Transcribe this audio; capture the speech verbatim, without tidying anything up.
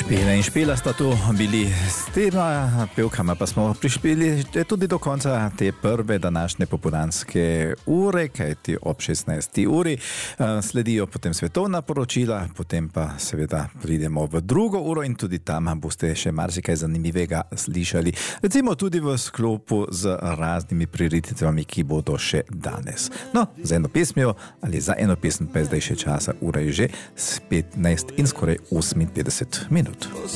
Špela in Špela sta tu bili s tema pevkama, pa smo prišpeli tudi do konca te prve današnje popoldanske ure, kajti ob šestnajsti uri sledijo potem svetovna poročila, potem pa seveda pridemo v drugo uro in tudi tam boste še marsikaj zanimivega slišali, recimo tudi v sklopu z raznimi prireditvami, ki bodo še danes. No, za eno pesmijo ali za eno pesem pa je zdaj še časa, ura je že petnajst in skoraj oseminpetdeset minut.